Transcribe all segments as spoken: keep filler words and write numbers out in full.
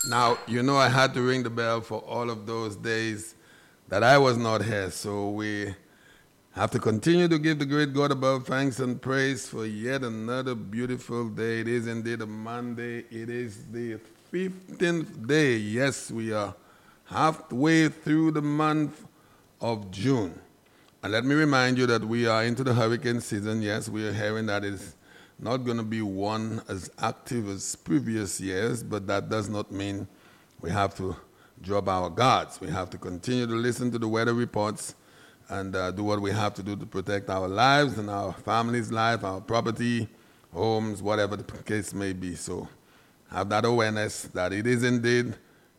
Now, you know I had to ring the bell for all of those days that I was not here, so we have to continue to give the great God above thanks and praise for yet another beautiful day. It is indeed a Monday. It is the fifteenth day. Yes, we are halfway through the month of June. And let me remind you that we are into the hurricane season. Yes, we are hearing that it's not going to be one as active as previous years, but that does not mean we have to drop our guards. We have to continue to listen to the weather reports and uh, do what we have to do to protect our lives and our family's life, our property, homes, whatever the case may be. So have that awareness that it is indeed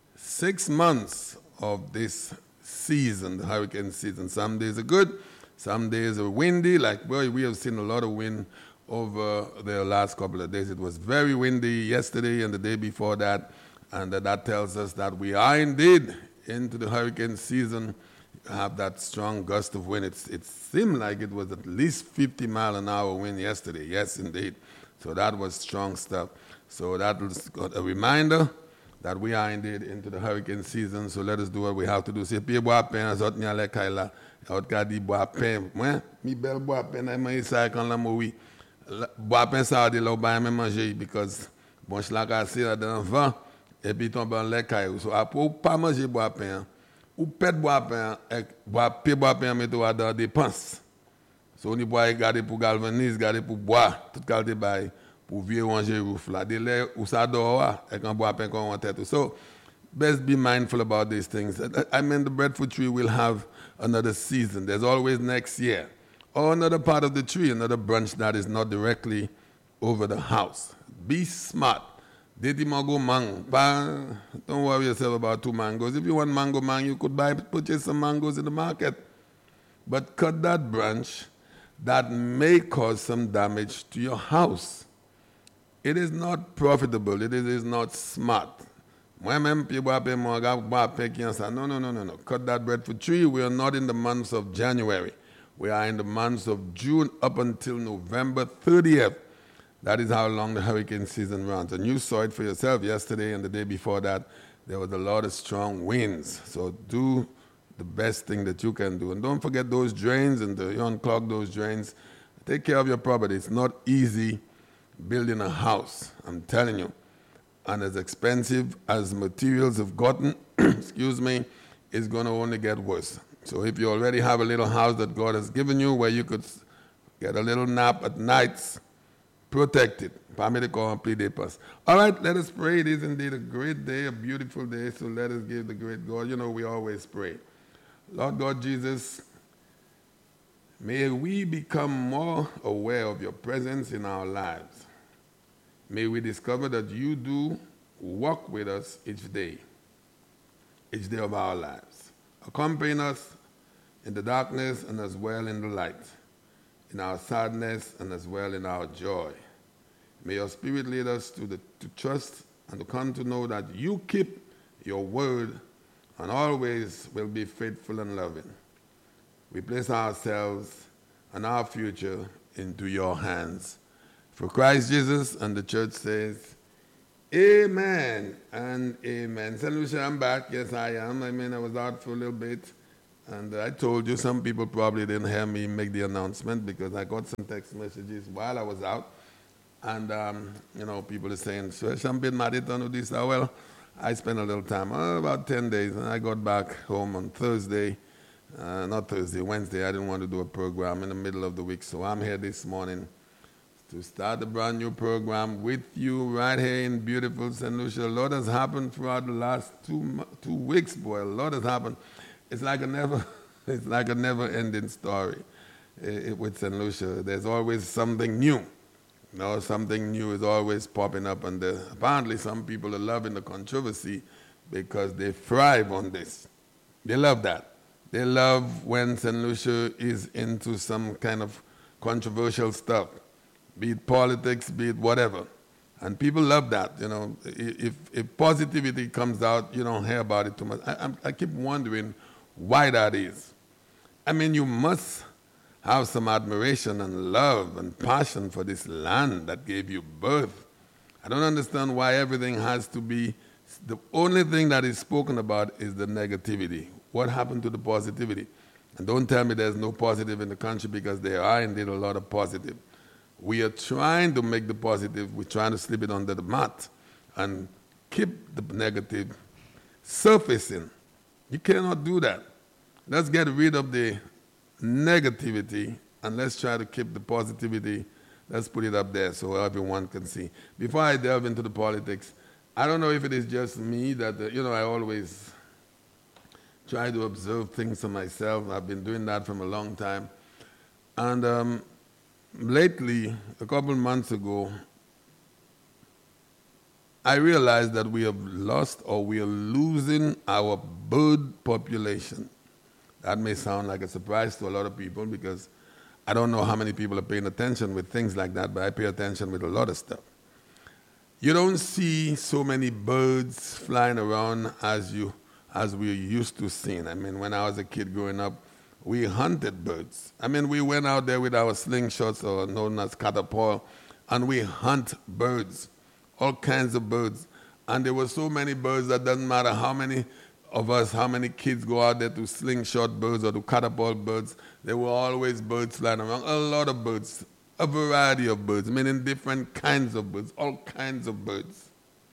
six months of this season, the hurricane season. Some days are good, some days are windy. Like, well, we have seen a lot of wind over the last couple of days. It was very windy yesterday and the day before that, and uh, that tells us that we are indeed into the hurricane season. You have that strong gust of wind. It's, it seemed like it was at least fifty mile an hour wind yesterday. Yes, indeed. So that was strong stuff. So that was a reminder that we are indeed into the hurricane season. So let us do what we have to do. Si pi bois pen azot ni ale kaila, out ka di bois pen, moi, mi bel bois pen na ma isa kan la mo oui. Bois pen sa de la ba me manger because bon la ka si la dans vent et puis tombe en le caillou. So après ou pas manger bois pen, ou pète bois pen, bois pi bois pen mettre dans dépense. So ni bois garder pour galvaniser, garder pour bois, toute qualité bail pour vieux ranger roof là. De là ou ça dehors et quand bois pen qu'on en tête. So best be mindful about these things. I mean, the breadfruit tree will have another season. There's always next year. Or another part of the tree, another branch that is not directly over the house. Be smart. Didi mango mango. Don't worry yourself about two mangoes. If you want mango mango, you could buy, purchase some mangoes in the market. But cut that branch that may cause some damage to your house. It is not profitable. It is not smart. No, no, no, no, no. Cut that breadfruit tree. We are not in the months of January. We are in the months of June up until November thirtieth. That is how long the hurricane season runs. And you saw it for yourself yesterday and the day before that. There was a lot of strong winds. So do the best thing that you can do. And don't forget those drains and to unclog those drains. Take care of your property. It's not easy building a house, I'm telling you. And as expensive as materials have gotten, excuse me, it's going to only get worse. So if you already have a little house that God has given you where you could get a little nap at nights, protect it. All right, let us pray. It is indeed a great day, a beautiful day, so let us give the great God. You know, we always pray. Lord God Jesus, may we become more aware of your presence in our lives. May we discover that you do walk with us each day, each day of our lives. Accompany us in the darkness and as well in the light, in our sadness and as well in our joy. May your Spirit lead us to, the, to trust and to come to know that you keep your word and always will be faithful and loving. We place ourselves and our future into your hands. For Christ Jesus, and the church says, amen and amen. Saint Lucia, I'm back. Yes, I am. I mean, I was out for a little bit. And I told you, some people probably didn't hear me make the announcement because I got some text messages while I was out. And, um, you know, people are saying, so I'm been mad at on this. Well, I spent a little time, uh, about ten days, and I got back home on Thursday. Uh, not Thursday, Wednesday. I didn't want to do a program in the middle of the week, so I'm here this morning to start a brand new program with you right here in beautiful Saint Lucia. A lot has happened throughout the last two two weeks, boy. A lot has happened. It's like a never, it's like a never-ending story uh, with Saint Lucia. There's always something new. You know, something new is always popping up, and the, apparently some people are loving the controversy because they thrive on this. They love that. They love when Saint Lucia is into some kind of controversial stuff. Be it politics, be it whatever. And people love that, you know. If, if positivity comes out, you don't hear about it too much. I, I keep wondering why that is. I mean, you must have some admiration and love and passion for this land that gave you birth. I don't understand why everything has to be The only thing that is spoken about is the negativity. What happened to the positivity? And don't tell me there's no positive in the country, because there are indeed a lot of positive. We are trying to make the positive, we're trying to slip it under the mat and keep the negative surfacing. You cannot do that. Let's get rid of the negativity and let's try to keep the positivity. Let's put it up there so everyone can see. Before I delve into the politics, I don't know if it is just me that, uh, you know, I always try to observe things for myself. I've been doing that from a long time. And um, lately, a couple months ago, I realized that we have lost or we are losing our bird population. That may sound like a surprise to a lot of people, because I don't know how many people are paying attention with things like that, but I pay attention with a lot of stuff. You don't see so many birds flying around as you as we used to seeing. I mean, when I was a kid growing up, we hunted birds. I mean, we went out there with our slingshots, or known as catapult, and we hunt birds, all kinds of birds. And there were so many birds that doesn't matter how many of us, how many kids go out there to slingshot birds or to catapult birds, there were always birds flying around, a lot of birds. A variety of birds, meaning different kinds of birds, all kinds of birds.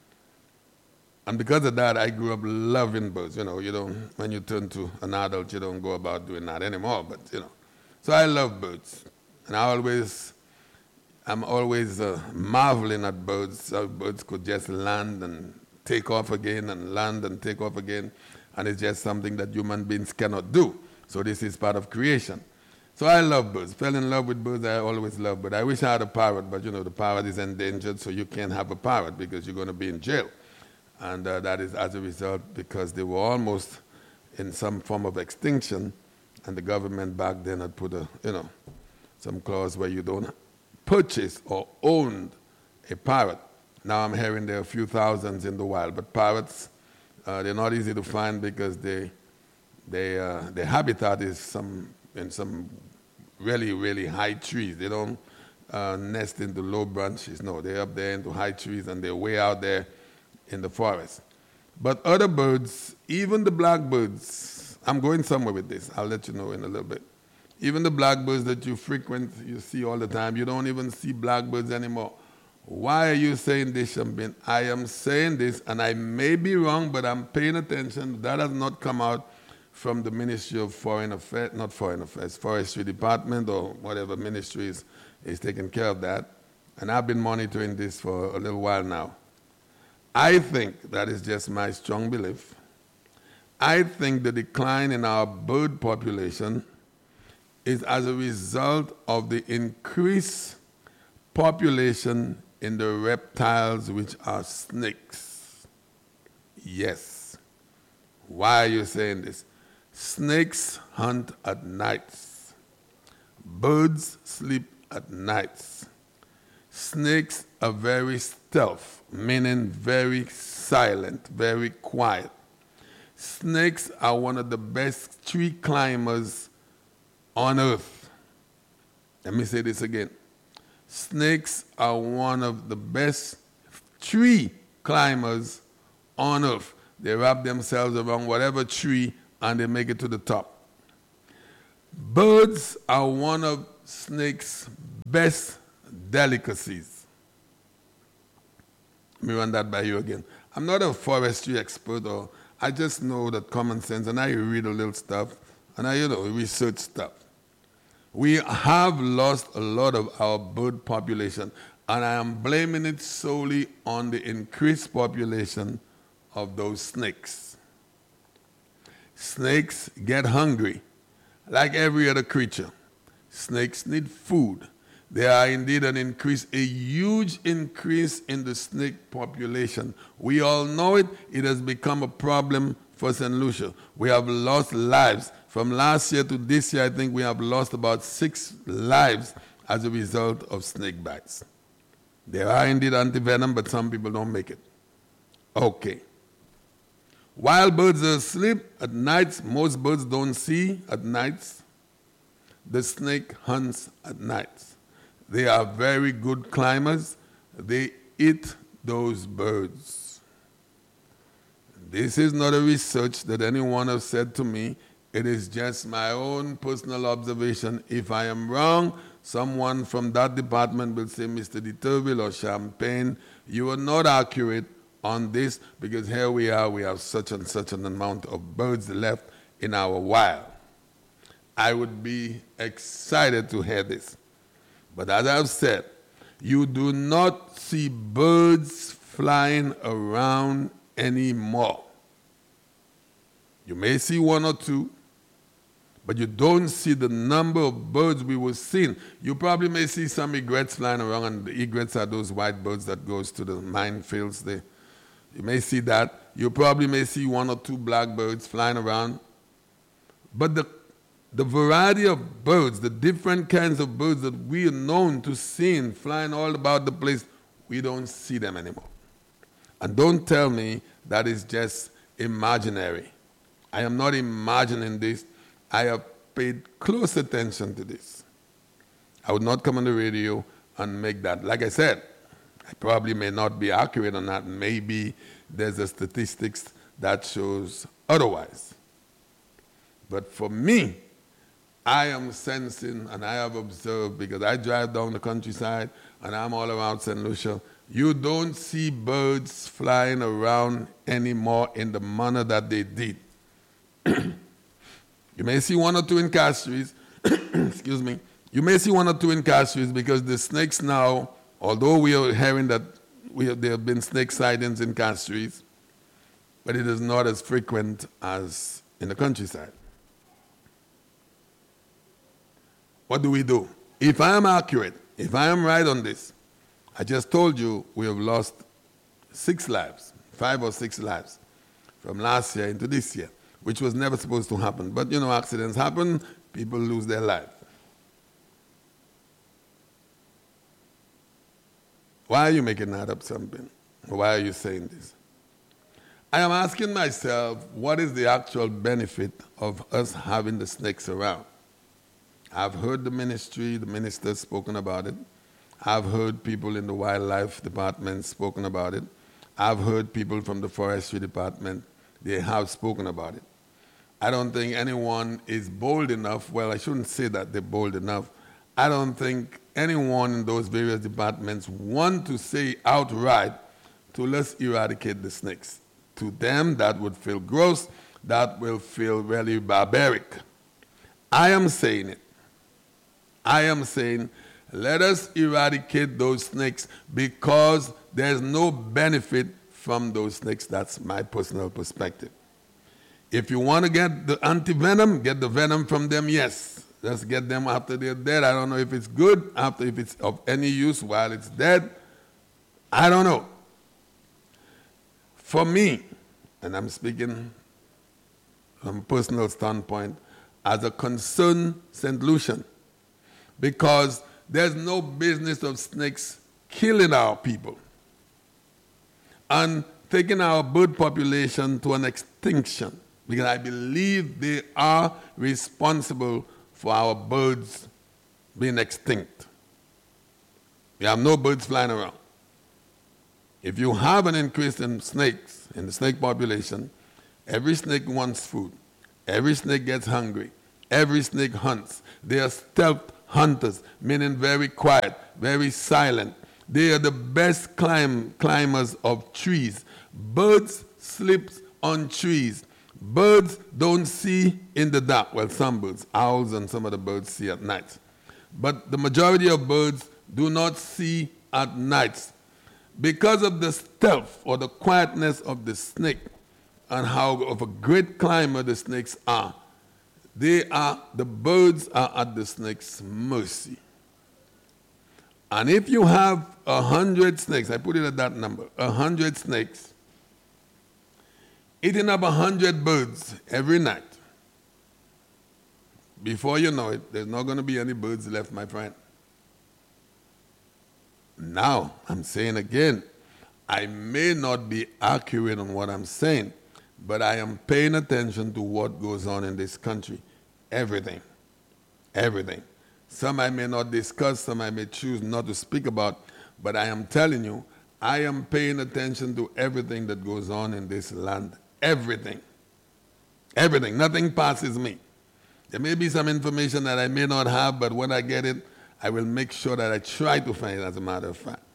And because of that, I grew up loving birds. You know, you don't, when you turn to an adult, you don't go about doing that anymore, but you know. So I love birds. And I always, I'm always uh, marveling at birds. How birds could just land and take off again, and land and take off again. And it's just something that human beings cannot do. So this is part of creation. So I love birds. Fell in love with birds. I always loved birds. I wish I had a parrot, but you know, the parrot is endangered, so you can't have a parrot because you're going to be in jail. And uh, that is as a result because they were almost in some form of extinction, and the government back then had put a, you know, some clause where you don't purchase or own a parrot. Now I'm hearing there are a few thousands in the wild, but parrots, uh, they're not easy to find because they, they, uh, their habitat is some in some really, really high trees. They don't uh, nest into low branches. No, they're up there into high trees, and they're way out there in the forest. But other birds, even the blackbirds, I'm going somewhere with this. I'll let you know in a little bit. Even the blackbirds that you frequent, you see all the time, you don't even see blackbirds anymore. Why are you saying this, Shambin? I am saying this, and I may be wrong, but I'm paying attention. That has not come out from the Ministry of Foreign Affairs, not Foreign Affairs, Forestry Department or whatever ministry is, is taking care of that. And I've been monitoring this for a little while now. I think, that is just my strong belief, I think the decline in our bird population is as a result of the increased population in the reptiles, which are snakes. Yes. Why are you saying this? Snakes hunt at nights. Birds sleep at nights. Snakes are very stealth, meaning very silent, very quiet. Snakes are one of the best tree climbers on earth. Let me say this again. Snakes are one of the best tree climbers on earth. They wrap themselves around whatever tree and they make it to the top. Birds are one of snakes' best delicacies. Let me run that by you again. I'm not a forestry expert, or I just know that common sense, and I read a little stuff, and I, you know, research stuff. We have lost a lot of our bird population, and I am blaming it solely on the increased population of those snakes. Snakes get hungry, like every other creature. Snakes need food. There are indeed an increase, a huge increase in the snake population. We all know it. It has become a problem for Saint Lucia. We have lost lives. From last year to this year, I think we have lost about six lives as a result of snake bites. There are indeed antivenom, but some people don't make it. Okay. Wild birds are asleep at nights. Most birds don't see at nights. The snake hunts at nights. They are very good climbers. They eat those birds. This is not a research that anyone has said to me. It is just my own personal observation. If I am wrong, someone from that department will say, Mister De Turville or Champagne, you are not accurate on this, because here we are, we have such and such an amount of birds left in our wild. I would be excited to hear this. But as I've said, you do not see birds flying around anymore. You may see one or two, but you don't see the number of birds we were seeing. You probably may see some egrets flying around, and the egrets are those white birds that goes to the minefields there. You may see that. You probably may see one or two blackbirds flying around. But the, the variety of birds, the different kinds of birds that we are known to seeing flying all about the place, we don't see them anymore. And don't tell me that is just imaginary. I am not imagining this. I have paid close attention to this. I would not come on the radio and make that. Like I said, I probably may not be accurate on that. Maybe there's a statistics that shows otherwise. But for me, I am sensing and I have observed, because I drive down the countryside and I'm all around Saint Lucia, you don't see birds flying around anymore in the manner that they did. You may see one or two in Castries, excuse me, you may see one or two in Castries, because the snakes now, although we are hearing that we have, there have been snake sightings in Castries, but it is not as frequent as in the countryside. What do we do? If I am accurate, if I am right on this, I just told you we have lost six lives, five or six lives from last year into this year, which was never supposed to happen. But, you know, accidents happen, people lose their life. Why are you making that up something? Why are you saying this? I am asking myself, what is the actual benefit of us having the snakes around? I've heard the ministry, the ministers spoken about it. I've heard people in the wildlife department spoken about it. I've heard people from the forestry department, they have spoken about it. I don't think anyone is bold enough, well, I shouldn't say that they're bold enough. I don't think anyone in those various departments want to say outright to let's eradicate the snakes. To them, that would feel gross, that will feel really barbaric. I am saying it. I am saying, let us eradicate those snakes, because there's no benefit from those snakes. That's my personal perspective. If you want to get the anti-venom, get the venom from them, yes. Let's get them after they're dead. I don't know if it's good, after if it's of any use while it's dead. I don't know. For me, and I'm speaking from a personal standpoint, as a concerned Saint Lucian, because there's no business of snakes killing our people and taking our bird population to an extinction, because I believe they are responsible for our birds being extinct. We have no birds flying around. If you have an increase in snakes, in the snake population, every snake wants food. Every snake gets hungry. Every snake hunts. They are stealth hunters, meaning very quiet, very silent. They are the best climb, climbers of trees. Birds sleep on trees. Birds don't see in the dark. Well, some birds, owls and some of the birds see at night. But the majority of birds do not see at night. Because of the stealth or the quietness of the snake and how of a great climber the snakes are, they are, the birds are at the snake's mercy. And if you have a hundred snakes, I put it at that number, a hundred snakes, eating up a hundred birds every night, before you know it, there's not going to be any birds left, my friend. Now, I'm saying again, I may not be accurate on what I'm saying, but I am paying attention to what goes on in this country. Everything. Everything. Some I may not discuss, some I may choose not to speak about, but I am telling you, I am paying attention to everything that goes on in this land. everything. Everything. Nothing passes me. There may be some information that I may not have, but when I get it, I will make sure that I try to find it, as a matter of fact.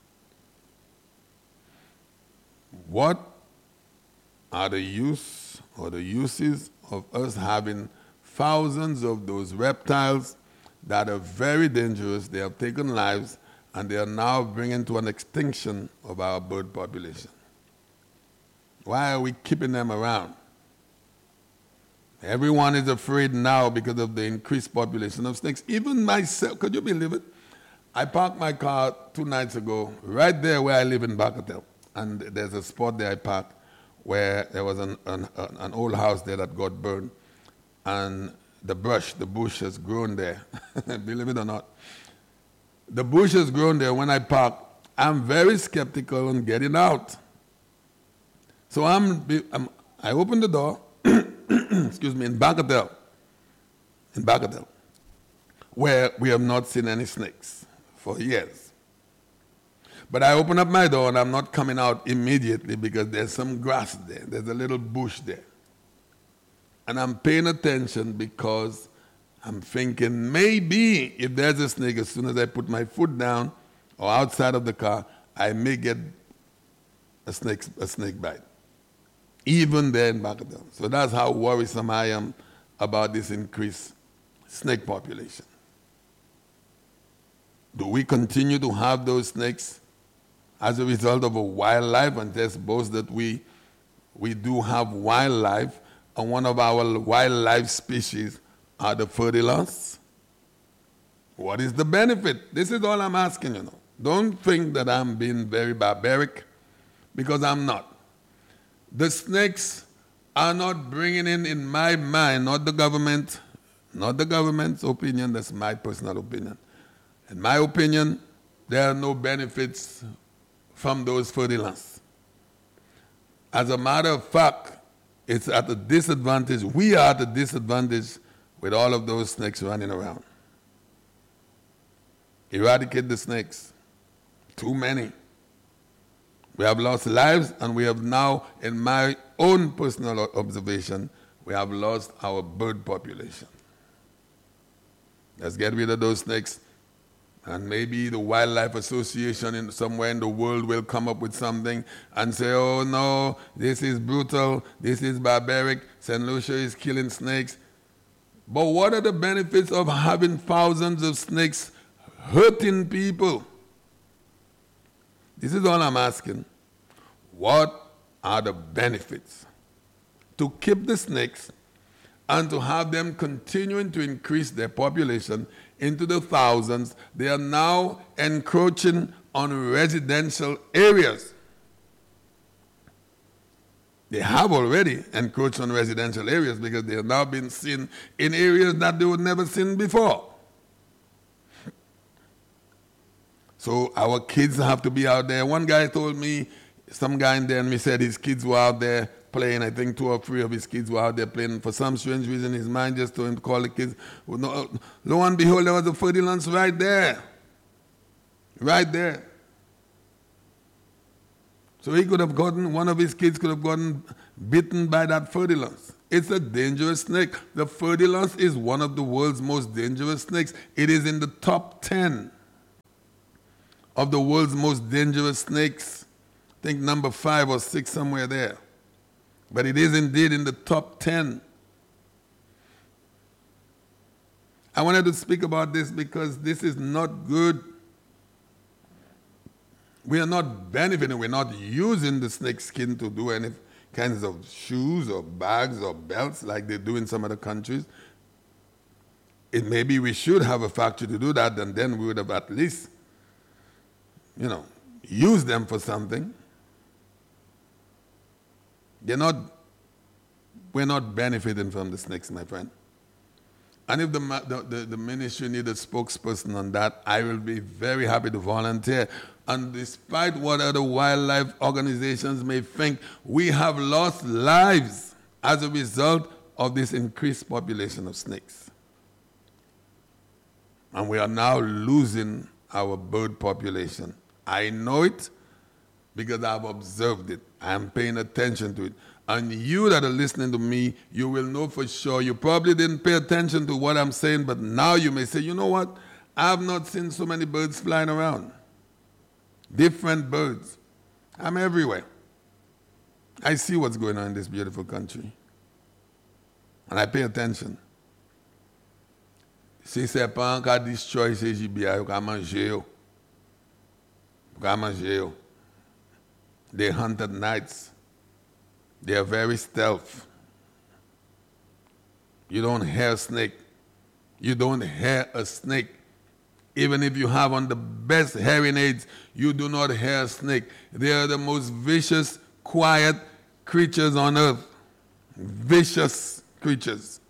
What are the use or the uses of us having thousands of those reptiles that are very dangerous? They have taken lives, and they are now bringing to an extinction of our bird population. Why are we keeping them around? Everyone is afraid now because of the increased population of snakes. Even myself, could you believe it? I parked my car two nights ago right there where I live in Bacatel. And there's a spot there I parked where there was an, an, an old house there that got burned. And the brush, the bush has grown there. Believe it or not. The bush has grown there when I park. I'm very skeptical on getting out. So I'm, I'm I open the door, excuse me, in Bacatel, in Bacatel, where we have not seen any snakes for years. But I open up my door and I'm not coming out immediately because there's some grass there. There's a little bush there. And I'm paying attention because I'm thinking maybe if there's a snake, as soon as I put my foot down or outside of the car, I may get a snake, a snake bite. Even there in Bacatel. So that's how worrisome I am about this increased snake population. Do we continue to have those snakes as a result of a wildlife? And just boast that we, we do have wildlife, and one of our wildlife species are the furtilans. What is the benefit? This is all I'm asking, you know. Don't think that I'm being very barbaric, because I'm not. The snakes are not bringing in, in my mind, not the government, not the government's opinion, that's my personal opinion. In my opinion, there are no benefits from those furtilans. As a matter of fact, it's at a disadvantage. We are at a disadvantage with all of those snakes running around. Eradicate the snakes. Too many. We have lost lives, and we have now, in my own personal observation, we have lost our bird population. Let's get rid of those snakes, and maybe the Wildlife Association in somewhere in the world will come up with something and say, oh no, this is brutal, this is barbaric, Saint Lucia is killing snakes. But what are the benefits of having thousands of snakes hurting people? This is all I'm asking. What are the benefits to keep the snakes and to have them continuing to increase their population into the thousands? They are now encroaching on residential areas. They have already encroached on residential areas because they have now been seen in areas that they were never seen before. So our kids have to be out there. One guy told me, some guy in there, and he said his kids were out there playing. I think two or three of his kids were out there playing. For some strange reason, his mind just told him to call the kids. Well, no, lo and behold, there was a furtilans right there. Right there. So he could have gotten, one of his kids could have gotten bitten by that furtilans. It's a dangerous snake. The furtilans is one of the world's most dangerous snakes. It is in the top ten of the world's most dangerous snakes. I think number five or six, somewhere there. But it is indeed in the top ten. I wanted to speak about this because this is not good. We are not benefiting, we're not using the snake skin to do any kinds of shoes or bags or belts like they do in some other countries. It maybe we should have a factory to do that, and then we would have at least, you know, used them for something. They're not, we're not benefiting from the snakes, my friend. And if the, the, the, the ministry need a spokesperson on that, I will be very happy to volunteer. And despite what other wildlife organizations may think, we have lost lives as a result of this increased population of snakes. And we are now losing our bird population. I know it because I've observed it. I'm paying attention to it. And you that are listening to me, you will know for sure. You probably didn't pay attention to what I'm saying, but now you may say, you know what? I've not seen so many birds flying around. Different birds. I'm everywhere. I see what's going on in this beautiful country. And I pay attention. Si serpent ka destroy se jibia, yo ka manje yo. Yo ka manje yo. They hunt at nights. They are very stealth. You don't hear a snake. You don't hear a snake. Even if you have on the best hearing aids, you do not hear a snake. They are the most vicious, quiet creatures on earth. Vicious creatures.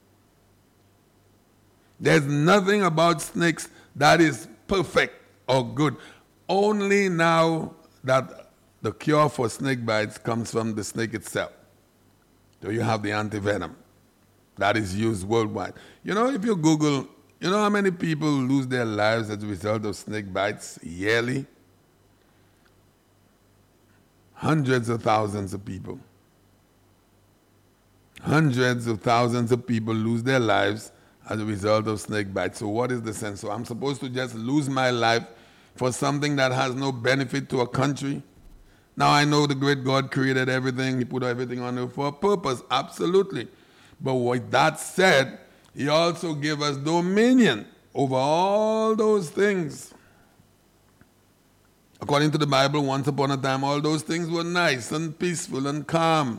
There's nothing about snakes that is perfect or good. Only now that the cure for snake bites comes from the snake itself. So you have the antivenom that is used worldwide. You know, if you Google, you know how many people lose their lives as a result of snake bites yearly? Hundreds of thousands of people. Hundreds of thousands of people lose their lives as a result of snake bites. So what is the sense? So I'm supposed to just lose my life for something that has no benefit to a country? Now I know the great God created everything. He put everything on earth for a purpose, absolutely. But with that said, he also gave us dominion over all those things. According to the Bible, once upon a time, all those things were nice and peaceful and calm.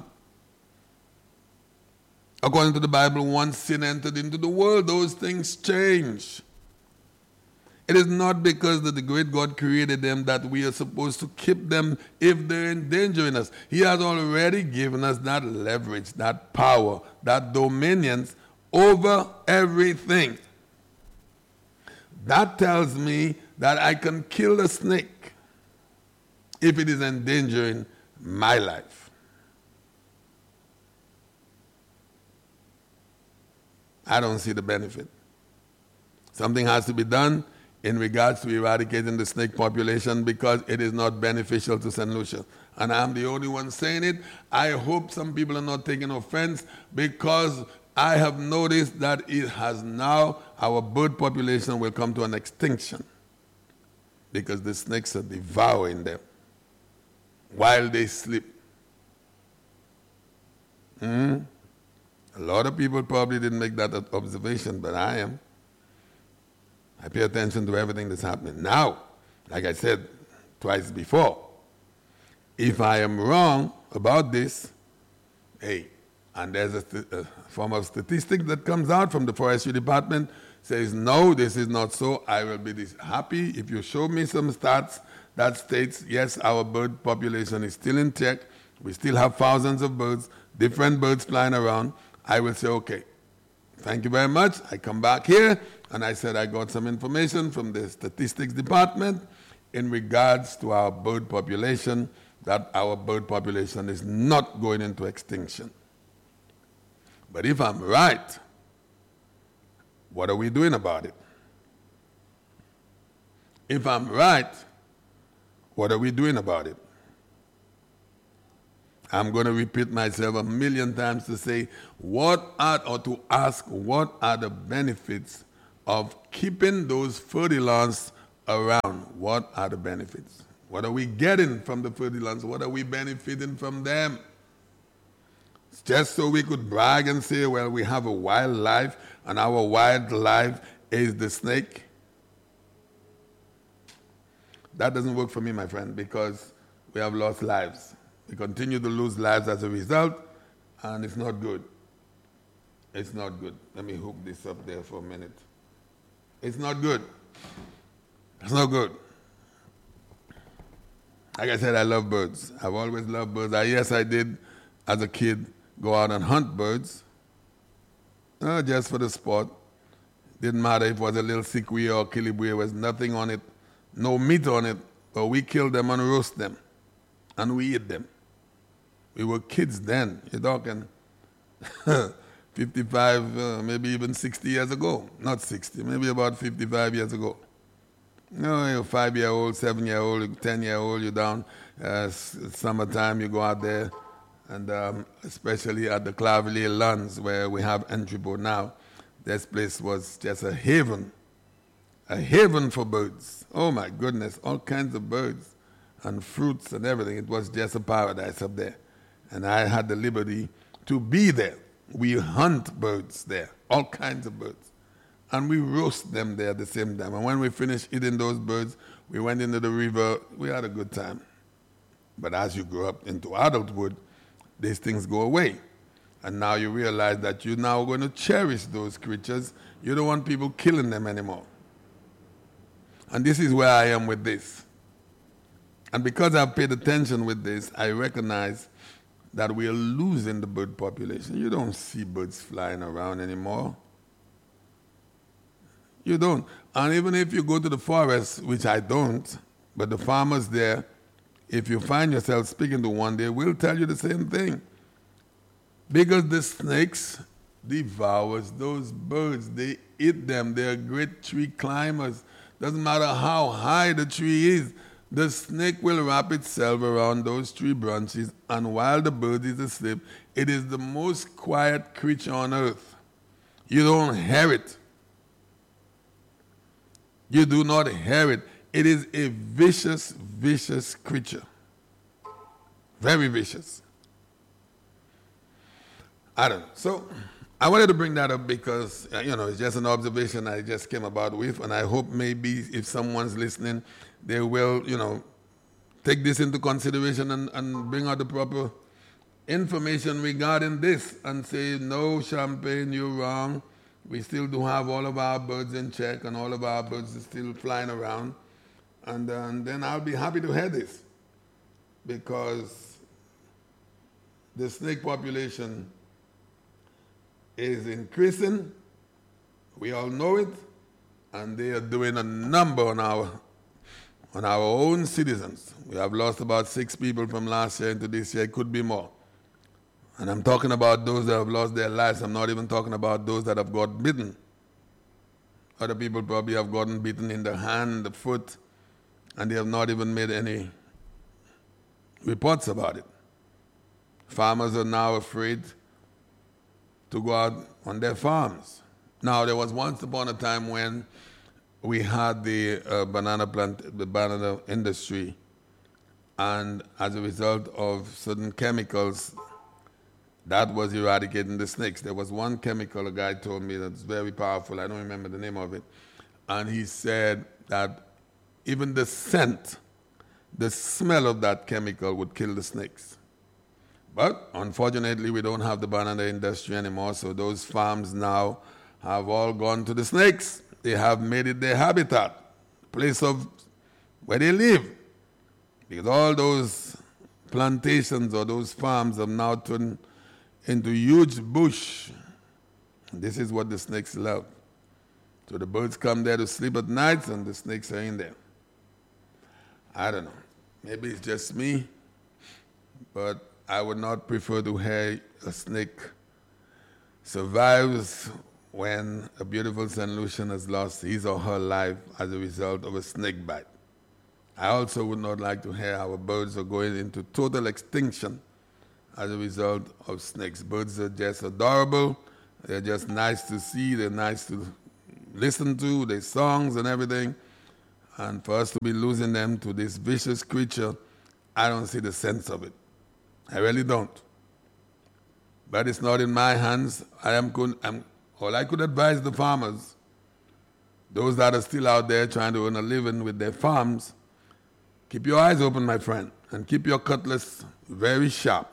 According to the Bible, once sin entered into the world, those things change. It is not because that the great God created them that we are supposed to keep them if they're endangering us. He has already given us that leverage, that power, that dominion over everything. That tells me that I can kill a snake if it is endangering my life. I don't see the benefit. Something has to be done in regards to eradicating the snake population because it is not beneficial to Saint Lucia. And I'm the only one saying it. I hope some people are not taking offense because I have noticed that it has now, our bird population will come to an extinction because the snakes are devouring them while they sleep. Mm-hmm. A lot of people probably didn't make that observation, but I am. I pay attention to everything that's happening. Now, like I said twice before, if I am wrong about this, hey, and there's a, st- a form of statistic that comes out from the forestry department, says, no, this is not so, I will be this happy if you show me some stats that states, yes, our bird population is still in check, we still have thousands of birds, different birds flying around, I will say, okay, thank you very much. I come back here, and I said I got some information from the statistics department in regards to our bird population, that our bird population is not going into extinction. But if I'm right, what are we doing about it? If I'm right, what are we doing about it? I'm going to repeat myself a million times to say, what are, or to ask, what are the benefits of keeping those fertilizers around? What are the benefits? What are we getting from the fertilizers? What are we benefiting from them? It's just so we could brag and say, well, we have a wildlife, and our wildlife is the snake. That doesn't work for me, my friend, because we have lost lives. We continue to lose lives as a result, and it's not good. It's not good. Let me hook this up there for a minute. It's not good. It's not good. Like I said, I love birds. I've always loved birds. I, yes, I did, as a kid, go out and hunt birds, uh, just for the sport. Didn't matter if it was a little sikwe or kilibwe. There was nothing on it, no meat on it, but we killed them and roast them, and we eat them. We were kids then. You're talking fifty-five, uh, maybe even sixty years ago. Not sixty, maybe about fifty-five years ago. You know, you're five-year-old, seven-year-old, ten-year-old, you're down. Uh, summertime, you go out there, and um, especially at the Clavelier Lands, where we have entry board now, this place was just a haven, a haven for birds. Oh my goodness, all kinds of birds and fruits and everything. It was just a paradise up there. And I had the liberty to be there. We hunt birds there, all kinds of birds. And we roast them there at the same time. And when we finished eating those birds, we went into the river. We had a good time. But as you grow up into adulthood, these things go away. And now you realize that you're now going to cherish those creatures. You don't want people killing them anymore. And this is where I am with this. And because I've paid attention with this, I recognize that we are losing the bird population. You don't see birds flying around anymore. You don't. And even if you go to the forest, which I don't, but the farmers there, if you find yourself speaking to one, they will tell you the same thing. Because the snakes devours those birds. They eat them. They are great tree climbers. Doesn't matter how high the tree is, the snake will wrap itself around those tree branches, and while the bird is asleep, it is the most quiet creature on earth. You don't hear it. You do not hear it. It is a vicious, vicious creature. Very vicious. I don't know. So I wanted to bring that up because, uh, you know, it's just an observation I just came about with, and I hope maybe if someone's listening, they will, you know, take this into consideration and, and bring out the proper information regarding this and say, no, Champagne, you're wrong. We still do have all of our birds in check, and all of our birds are still flying around. And, uh, and then I'll be happy to hear this, because the snake population is increasing. We all know it, and they are doing a number on our on our own citizens. We have lost about six people from last year into this year. It could be more. And I'm talking about those that have lost their lives. I'm not even talking about those that have got bitten. Other people probably have gotten bitten in the hand, the foot, and they have not even made any reports about it. Farmers are now afraid to go out on their farms. Now, there was once upon a time when we had the uh, banana plant, the banana industry, and as a result of certain chemicals, that was eradicating the snakes. There was one chemical a guy told me that's very powerful. I don't remember the name of it. And he said that even the scent, the smell of that chemical would kill the snakes. But unfortunately, we don't have the banana industry anymore, so those farms now have all gone to the snakes. They have made it their habitat, place of where they live. Because all those plantations or those farms have now turned into huge bush. This is what the snakes love. So the birds come there to sleep at night, and the snakes are in there. I don't know. Maybe it's just me, but I would not prefer to hear a snake survives when a beautiful Saint Lucian has lost his or her life as a result of a snake bite. I also would not like to hear our birds are going into total extinction as a result of snakes. Birds are just adorable. They're just nice to see. They're nice to listen to. Their songs and everything. And for us to be losing them to this vicious creature, I don't see the sense of it. I really don't. But it's not in my hands. I am good. I'm, all I could advise the farmers, those that are still out there trying to earn a living with their farms, keep your eyes open, my friend, and keep your cutlass very sharp.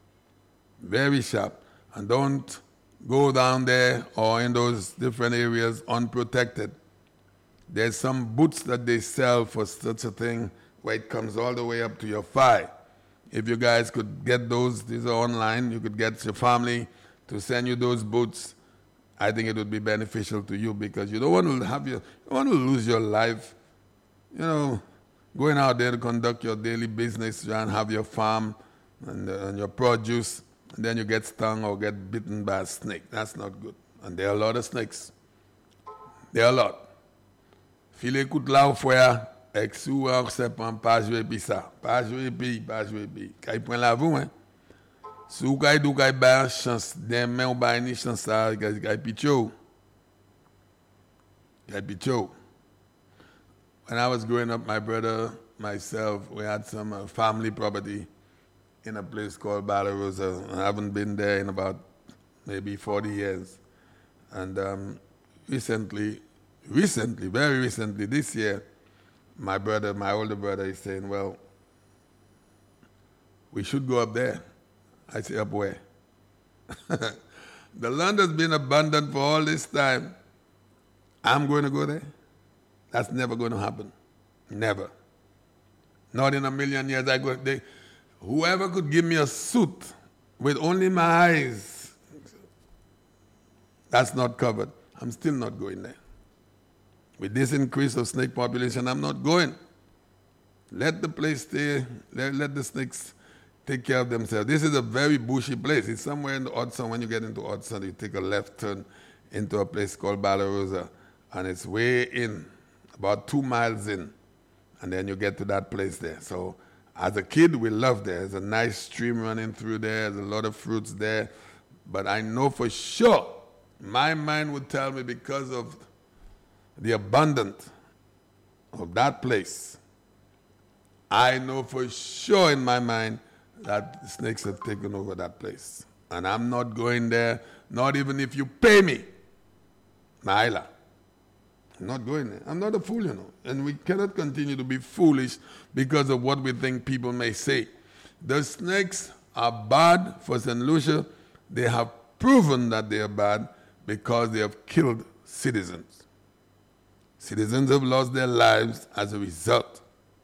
Very sharp. And don't go down there or in those different areas unprotected. There's some boots that they sell for such a thing where it comes all the way up to your thigh. If you guys could get those, these are online, you could get your family to send you those boots. I think it would be beneficial to you, because you don't want to have your, you don't want to lose your life, you know, going out there to conduct your daily business, try and have your farm and, uh, and your produce, and then you get stung or get bitten by a snake. That's not good. And there are a lot of snakes. There are a lot. File kout la ou fwe, ek sou an sepan pa jwe pi sa. Pa jwe pi, pa jwe pi. Kay pren la vou, hein. Sou kay dou kay ba chance, den men ou ba ni chance sa, kay pichou. Kay pichou. When I was growing up, my brother, myself, we had some uh, family property in a place called Bala Rosa. I haven't been there in about maybe forty years. And um, recently, recently, very recently, this year, my brother, my older brother is saying, well, we should go up there. I say, up where? The land has been abandoned for all this time. I'm going to go there? That's never going to happen. Never. Not in a million years. I go, they, whoever could give me a suit with only my eyes, that's not covered. I'm still not going there. With this increase of snake population, I'm not going. Let the place stay. Let, let the snakes take care of themselves. This is a very bushy place. It's somewhere in the Hudson. When you get into Hudson, you take a left turn into a place called Bala Rosa, and it's way in, about two miles in, and then you get to that place there. So as a kid, we loved there. There's a nice stream running through there. There's a lot of fruits there. But I know for sure, my mind would tell me because of the abundance of that place, I know for sure in my mind that the snakes have taken over that place. And I'm not going there, not even if you pay me. Naila. I'm not going there. I'm not a fool, you know. And we cannot continue to be foolish because of what we think people may say. The snakes are bad for Saint Lucia. They have proven that they are bad because they have killed citizens. Citizens have lost their lives as a result.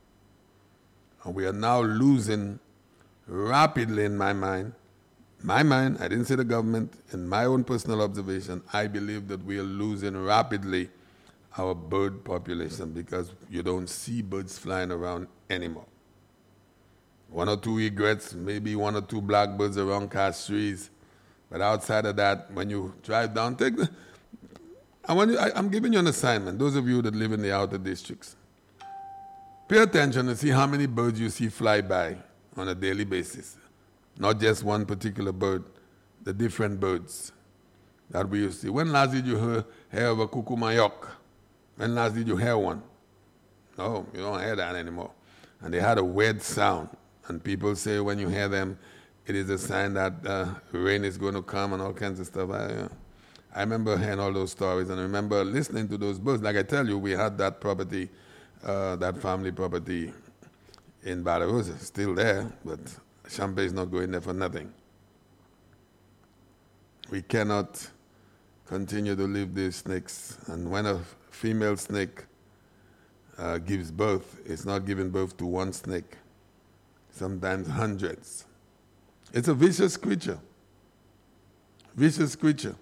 And we are now losing rapidly, in my mind. My mind, I didn't say the government, in my own personal observation, I believe that we are losing rapidly our bird population because you don't see birds flying around anymore. One or two egrets, maybe one or two blackbirds around cash trees. But outside of that, when you drive down, take the, I want you, I, I'm giving you an assignment, those of you that live in the outer districts. Pay attention and see how many birds you see fly by on a daily basis. Not just one particular bird, the different birds that we used to see. When last did you hear, hear of a cuckoo mayok? When last did you hear one? No, you don't hear that anymore. And they had a weird sound. And people say when you hear them, it is a sign that uh, rain is going to come and all kinds of stuff. I, uh, I remember hearing all those stories and I remember listening to those birds. Like I tell you, we had that property, uh, that family property in Bala Rosa, still there, but Champagne is not going there for nothing. We cannot continue to leave these snakes. And when a female snake uh, gives birth, it's not giving birth to one snake, sometimes hundreds. It's a vicious creature. Vicious creature.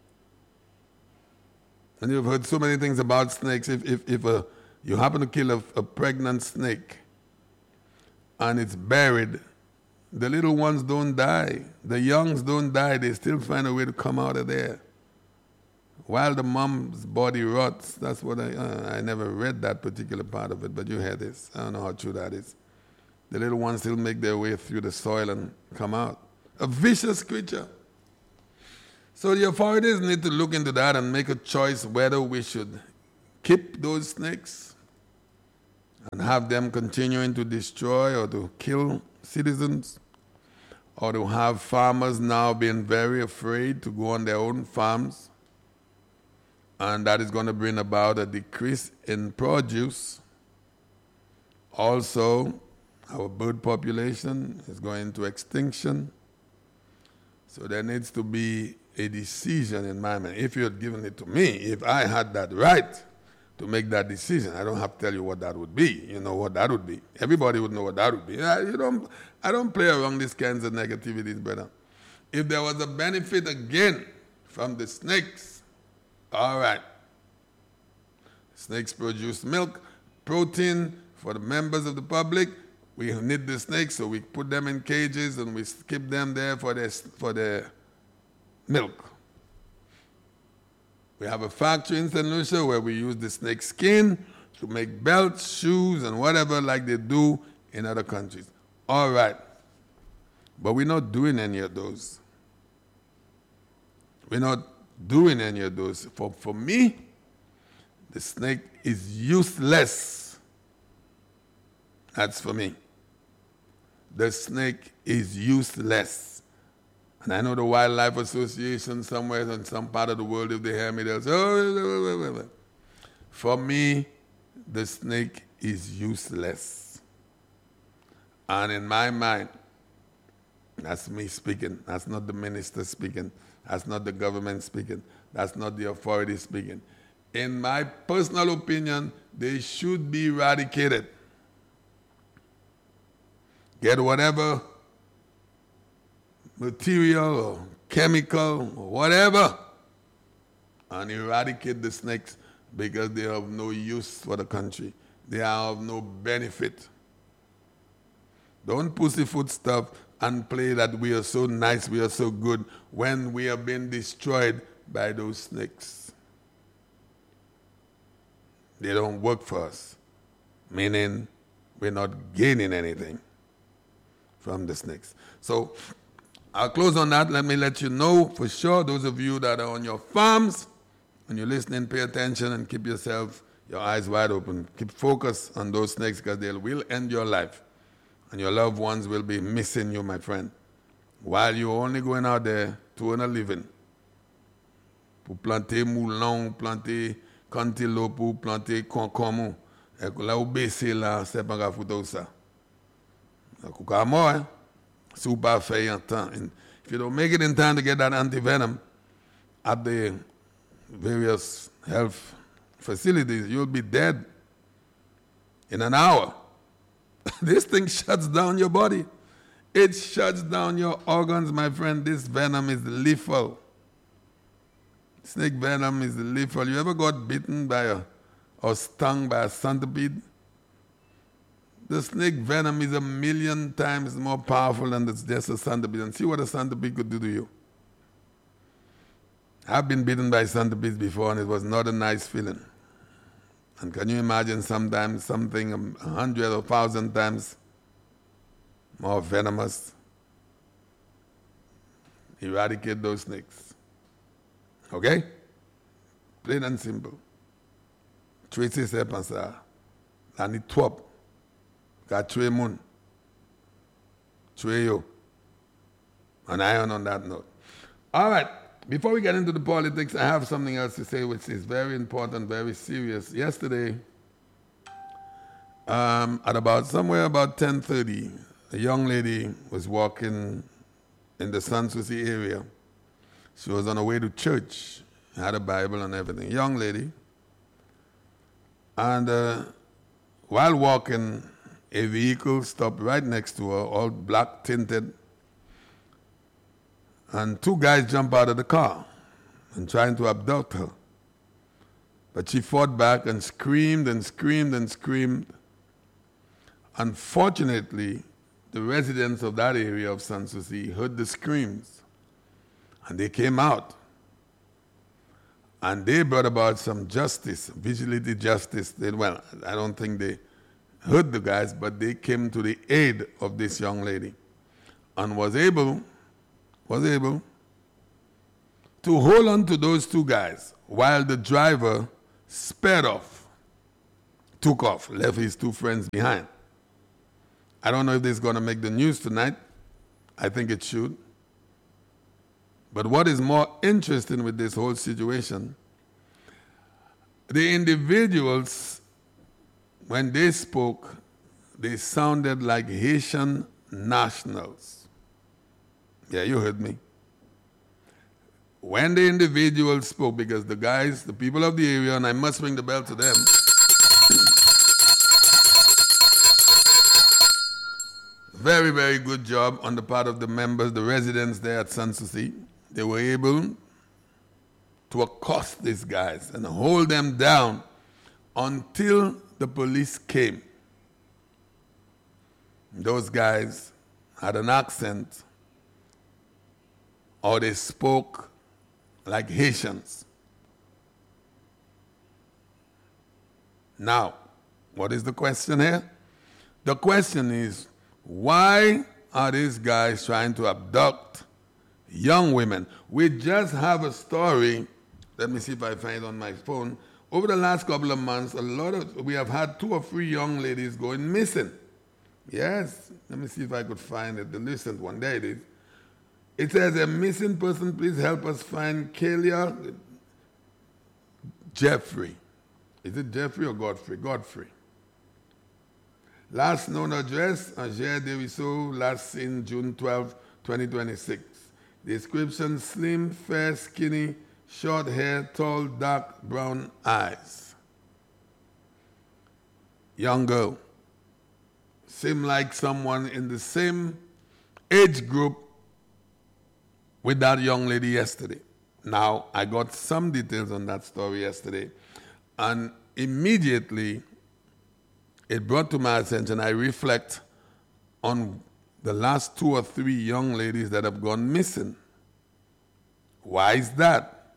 And you've heard so many things about snakes. If, if, if a, you happen to kill a, a pregnant snake and it's buried, the little ones don't die. The youngs don't die. They still find a way to come out of there. While the mom's body rots, that's what I, uh, I never read that particular part of it, but you hear this. I don't know how true that is. The little ones still make their way through the soil and come out. A vicious creature. So the authorities need to look into that and make a choice whether we should keep those snakes and have them continuing to destroy or to kill citizens, or to have farmers now being very afraid to go on their own farms, and that is going to bring about a decrease in produce. Also, our bird population is going into extinction. So there needs to be a decision in my mind. If you had given it to me, if I had that right to make that decision, I don't have to tell you what that would be. You know what that would be. Everybody would know what that would be. I, you don't, I don't play around these kinds of negativities, brother. If there was a benefit again from the snakes, all right. Snakes produce milk, protein for the members of the public. We need the snakes, so we put them in cages and we keep them there for their, for their milk. We have a factory in Saint Lucia where we use the snake skin to make belts, shoes, and whatever like they do in other countries. All right. But we're not doing any of those. We're not doing any of those. For, for me, the snake is useless. That's for me. The snake is useless. And I know the Wildlife Association somewhere in some part of the world, if they hear me, they'll say, oh, for me, the snake is useless. And in my mind, that's me speaking. That's not the minister speaking. That's not the government speaking. That's not the authority speaking. In my personal opinion, they should be eradicated. Get whatever material or chemical or whatever and eradicate the snakes because they have no use for the country. They have no benefit. Don't pussyfoot stuff and play that we are so nice, we are so good, when we have been destroyed by those snakes. They don't work for us, meaning we're not gaining anything from the snakes. So I'll close on that. Let me let you know for sure, those of you that are on your farms, when you're listening, pay attention and keep yourself, your eyes wide open. Keep focus on those snakes because they will end your life. And your loved ones will be missing you, my friend, while you're only going out there to earn a living. Pour planter moulin, planter cantaloupe, planter concombre. Et là où baisser là, c'est pas grave pour ça. Kouka mort, si vous pas fait en temps. If you don't make it in time to get that antivenom at the various health facilities, you'll be dead in an hour. This thing shuts down your body. It shuts down your organs, my friend. This venom is lethal. Snake venom is lethal. You ever got bitten by a, or stung by a centipede? The snake venom is a million times more powerful than just a centipede. And see what a centipede could do to you. I've been bitten by centipedes before, and it was not a nice feeling. And can you imagine sometimes something a hundred or thousand times more venomous? Eradicate those snakes. Okay? Plain and simple. Tracy se pensa. Lani twop. Ka tre moun. Tre yo. An iron on that note. All right. Before we get into the politics, I have something else to say which is very important, very serious. Yesterday, um, at about somewhere about ten thirty, a young lady was walking in the Sans Souci area. She was on her way to church, had a Bible and everything. Young lady. And uh, while walking, a vehicle stopped right next to her, all black tinted. And two guys jump out of the car and trying to abduct her. But she fought back and screamed and screamed and screamed. Unfortunately, the residents of that area of Sans Souci heard the screams. And they came out. And they brought about some justice, vigilante justice. They, well, I don't think they heard the guys, but they came to the aid of this young lady and was able was able to hold on to those two guys while the driver sped off, took off, left his two friends behind. I don't know if this is going to make the news tonight. I think it should. But what is more interesting with this whole situation, the individuals, when they spoke, they sounded like Haitian nationals. Yeah, you heard me. When the individuals spoke, because the guys, the people of the area, and I must ring the bell to them, very, very good job on the part of the members, the residents there at Sans Souci. They were able to accost these guys and hold them down until the police came. Those guys had an accent, or they spoke like Haitians. Now, What is the question here? The question is, why are these guys trying to abduct young women? We just have a story. Let me see if I find it on my phone. Over the last couple of months, a lot of we have had two or three young ladies going missing. Yes, let me see if I could find it. The recent one, there it is. It says, a missing person, please help us find Kalia Jeffrey. Is it Jeffrey or Godfrey? Godfrey. Last known address, Angers Deriso, last seen June twelfth, twenty twenty-six. Description, slim, fair, skinny, short hair, tall, dark brown eyes. Young girl. Seem like someone in the same age group with that young lady yesterday. Now, I got some details on that story yesterday, and immediately it brought to my attention, I reflect on the last two or three young ladies that have gone missing. Why is that?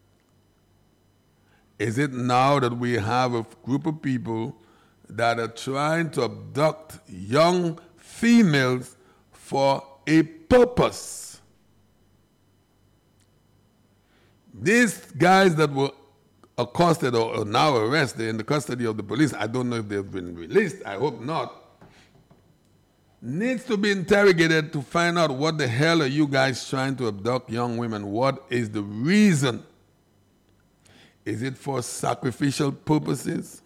Is it now that we have a group of people that are trying to abduct young females for a purpose? These guys that were accosted or now arrested in the custody of the police, I don't know if they've been released, I hope not, needs to be interrogated to find out what the hell are you guys trying to abduct young women? What is the reason? Is it for sacrificial purposes?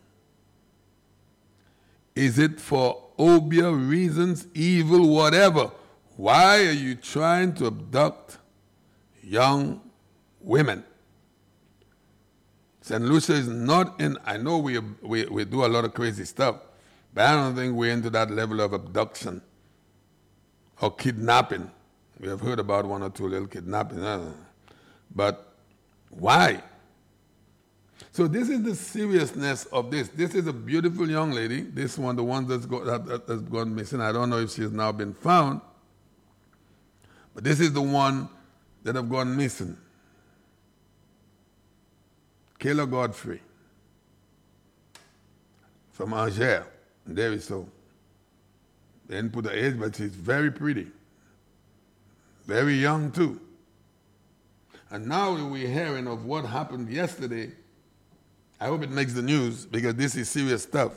Is it for obvious reasons, evil, whatever? Why are you trying to abduct young women? Saint Lucia is not in, I know we, we, we do a lot of crazy stuff, but I don't think we're into that level of abduction or kidnapping. We have heard about one or two little kidnapping. But why? So this is the seriousness of this. This is a beautiful young lady. This one, the one that's, go, that, that, that's gone missing. I don't know if she's now been found. But this is the one that have gone missing. Kayla Godfrey from Angers. There is so. They didn't put the age, but she's very pretty. Very young too. And now we're hearing of what happened yesterday. I hope it makes the news because this is serious stuff.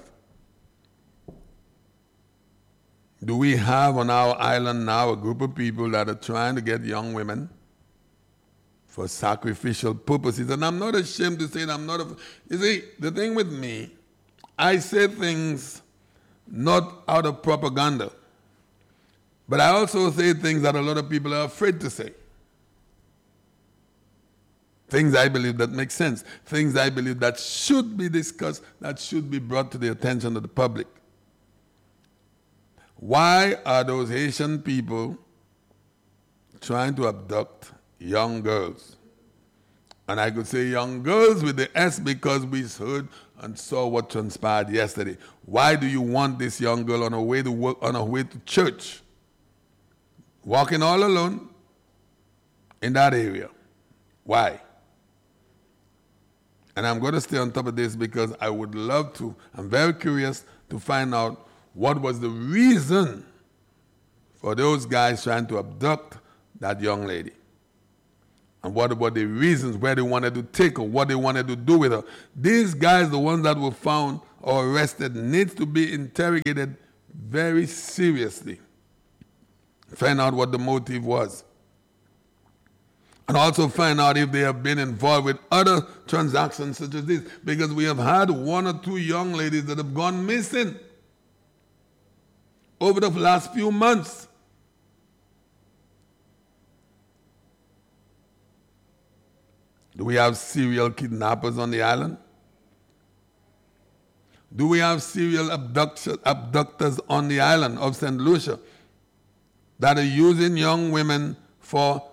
Do we have on our island now a group of people that are trying to get young women for sacrificial purposes? And I'm not ashamed to say that I'm not a... You see, the thing with me, I say things not out of propaganda, but I also say things that a lot of people are afraid to say. Things I believe that make sense. Things I believe that should be discussed, that should be brought to the attention of the public. Why are those Haitian people trying to abduct young girls? And I could say young girls with the S because we heard and saw what transpired yesterday. Why do you want this young girl on her way to work, on her way to church, walking all alone in that area? Why? And I'm going to stay on top of this because I would love to, I'm very curious to find out what was the reason for those guys trying to abduct that young lady. And what were the reasons, where they wanted to take her, what they wanted to do with her. These guys, the ones that were found or arrested, needs to be interrogated very seriously. Find out what the motive was. And also find out if they have been involved with other transactions such as this. Because we have had one or two young ladies that have gone missing over the last few months. Do we have serial kidnappers on the island? Do we have serial abductors on the island of Saint Lucia that are using young women for...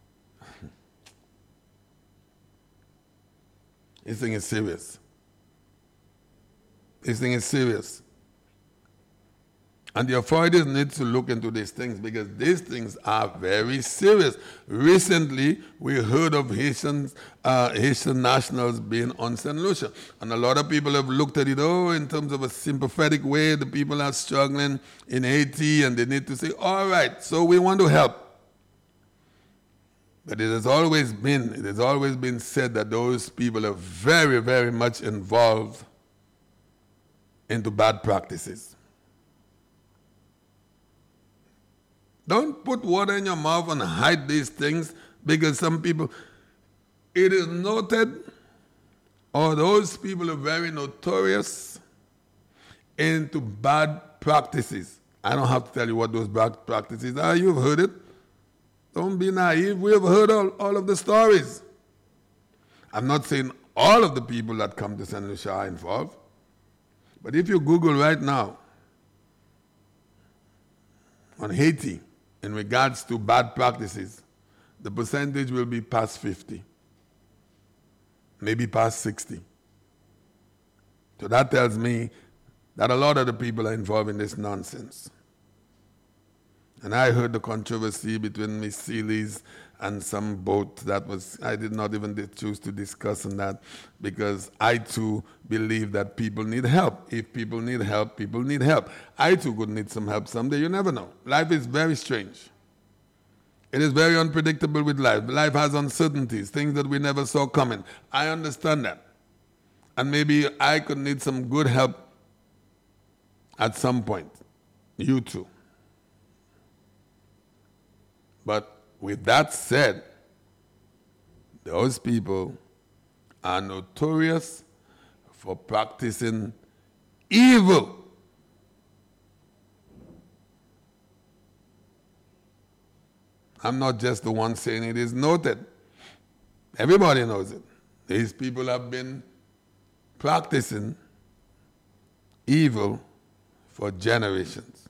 This thing is serious. This thing is serious. And the authorities need to look into these things because these things are very serious. Recently, we heard of Haitians, uh, Haitian nationals being on Saint Lucia. And a lot of people have looked at it, oh, in terms of a sympathetic way, the people are struggling in Haiti and they need to say, all right, so we want to help. But it has always been, it has always been said that those people are very, very much involved into bad practices. Don't put water in your mouth and hide these things because some people, it is noted, or those people are very notorious into bad practices. I don't have to tell you what those bad practices are. You've heard it. Don't be naive. We have heard all, all of the stories. I'm not saying all of the people that come to Saint Lucia are involved. But if you Google right now on Haiti, in regards to bad practices, the percentage will be past fifty, maybe past sixty. So that tells me that a lot of the people are involved in this nonsense. And I heard the controversy between Miss Seeley's and some boat that was, I did not even choose to discuss on that because I too believe that people need help. If people need help, people need help. I too could need some help someday. You never know. Life is very strange. It is very unpredictable with life. Life has uncertainties, things that we never saw coming. I understand that. And maybe I could need some good help at some point. You too. But with that said, those people are notorious for practicing evil. I'm not just the one saying it, is noted. Everybody knows it. These people have been practicing evil for generations.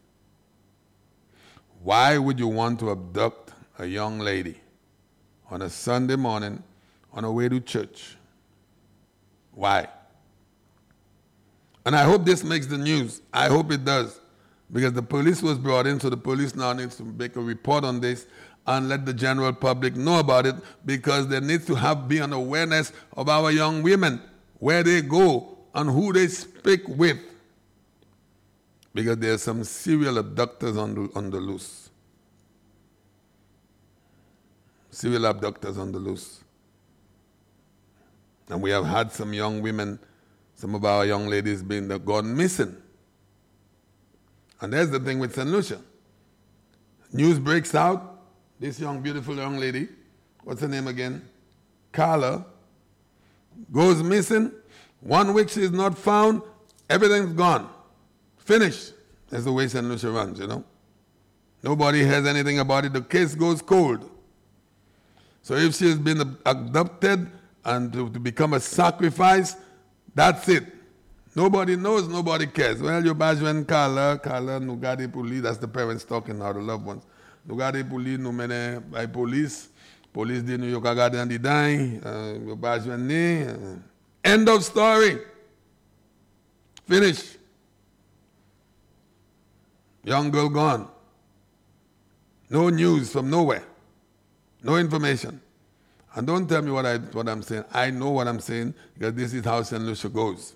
Why would you want to abduct a young lady on a Sunday morning on her way to church? Why? And I hope this makes the news. I hope it does. Because the police was brought in, so the police now needs to make a report on this and let the general public know about it because there needs to have be an awareness of our young women, where they go and who they speak with. Because there are some serial abductors on the, on the loose. Serial abductors on the loose. And we have had some young women, some of our young ladies being gone missing. And there's the thing with Saint Lucia. News breaks out, this young, beautiful young lady, what's her name again? Carla, goes missing. One week she's not found, everything's gone. Finished. That's the way Saint Lucia runs, you know. Nobody has anything about it. The case goes cold. So if she has been abducted and to, to become a sacrifice, that's it. Nobody knows, nobody cares. Well, you bajwen Carla, Carla, nou gade pou li, that's the parents talking now, the loved ones. Nou gade pou li, nou mene by police. Police di nou yo ka gade an di day, you bajwen ni. End of story. Finish. Young girl gone. No news from nowhere. No information. And don't tell me what, I, what I'm saying. I know what I'm saying because this is how Saint Lucia goes.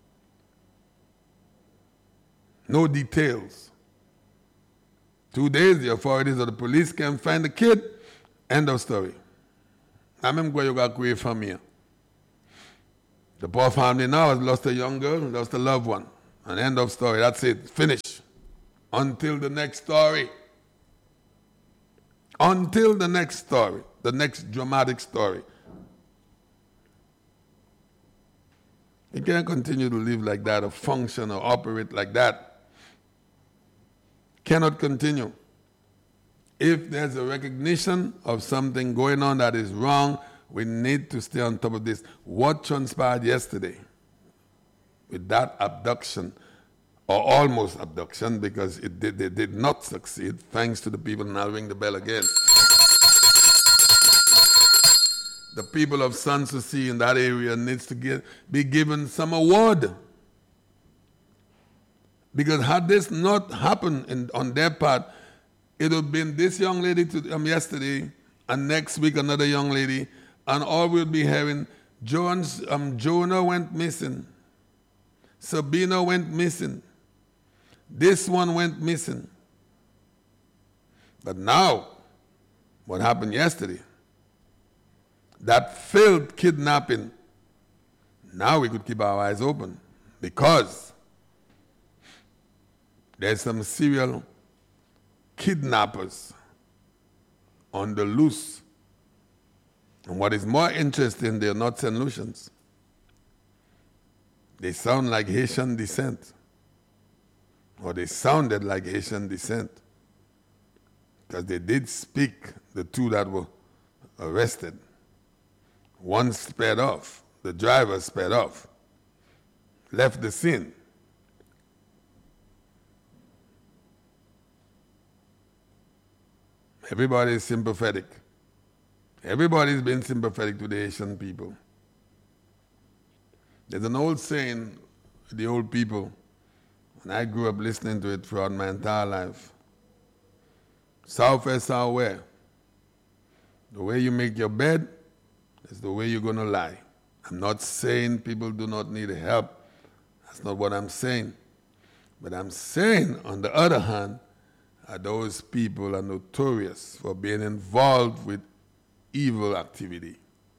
No details. Two days, the authorities or the police can find the kid. End of story. I'm going to go away from here. The poor family now has lost a young girl, lost a loved one. An end of story. That's it. Finish. Until the next story. Until the next story, the next dramatic story. You can't continue to live like that or function or operate like that. Cannot continue. If there's a recognition of something going on that is wrong, we need to stay on top of this. What transpired yesterday with that abduction, or almost abduction, because it did, they did not succeed, thanks to the people, and I'll ring the bell again. The people of Sans Souci in that area needs to get, be given some award. Because had this not happened in, on their part, it would have been this young lady to, um, yesterday, and next week another young lady, and all we'll be having, Jones, um, Jonah went missing. Sabina went missing. This one went missing. But now, what happened yesterday, that failed kidnapping, now we could keep our eyes open because there's some serial kidnappers on the loose. And what is more interesting, they're not Saint Lucians. They sound like Haitian descent. Or they sounded like Haitian descent. Because they did speak, the two that were arrested. One sped off. The driver sped off. Left the scene. Everybody is sympathetic. Everybody's been sympathetic to the Haitian people. There's an old saying, the old people, and I grew up listening to it throughout my entire life. Southwest, southwest. The way you make your bed is the way you're going to lie. I'm not saying people do not need help. That's not what I'm saying. But I'm saying, on the other hand, uh, those people are notorious for being involved with evil activity.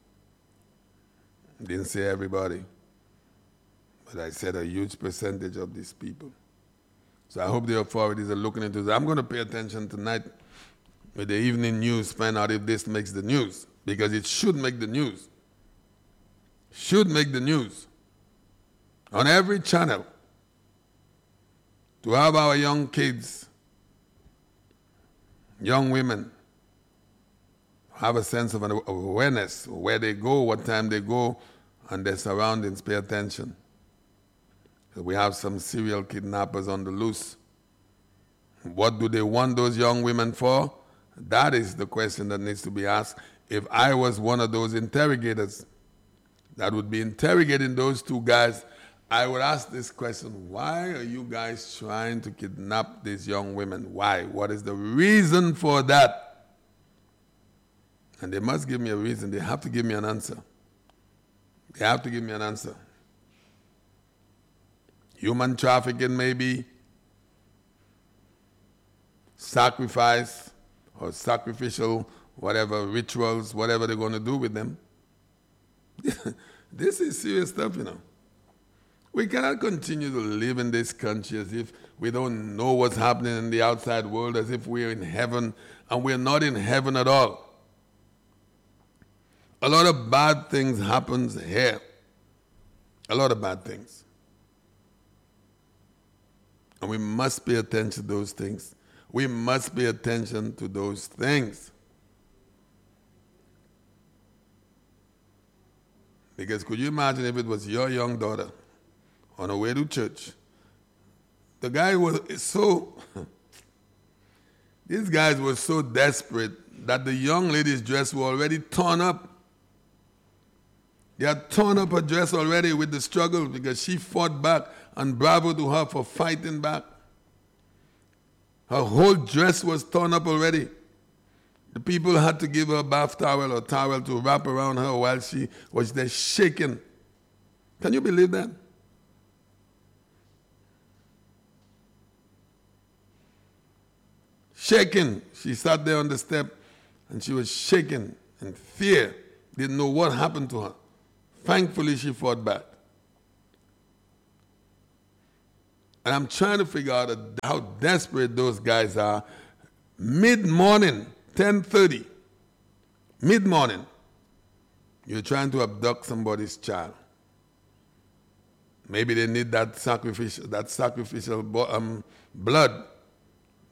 I didn't say everybody, but I said a huge percentage of these people. So I hope the authorities are looking into this. I'm going to pay attention tonight with the evening news, find out if this makes the news, because it should make the news. Should make the news. On every channel, to have our young kids, young women, have a sense of awareness, where they go, what time they go, and their surroundings, pay attention. We have some serial kidnappers on the loose. What do they want those young women for? That is the question that needs to be asked. If I was one of those interrogators that would be interrogating those two guys, I would ask this question: why are you guys trying to kidnap these young women? Why? What is the reason for that? And they must give me a reason. They have to give me an answer. They have to give me an answer. Human trafficking, maybe. Sacrifice or sacrificial, whatever, rituals, whatever they're going to do with them. This is serious stuff, you know. We cannot continue to live in this country as if we don't know what's happening in the outside world, as if we're in heaven, and we're not in heaven at all. A lot of bad things happens here. A lot of bad things. And we must pay attention to those things. We must pay attention to those things. Because could you imagine if it was your young daughter on her way to church? The guy was so, these guys were so desperate that the young lady's dress was already torn up. They had torn up her dress already with the struggle because she fought back, and bravo to her for fighting back. Her whole dress was torn up already. The people had to give her a bath towel or towel to wrap around her while she was there shaking. Can you believe that? Shaking. She sat there on the step and she was shaking in fear. Didn't know what happened to her. Thankfully, she fought back. And I'm trying to figure out how desperate those guys are. Mid-morning, ten thirty, mid-morning, you're trying to abduct somebody's child. Maybe they need that sacrificial, that sacrificial um, blood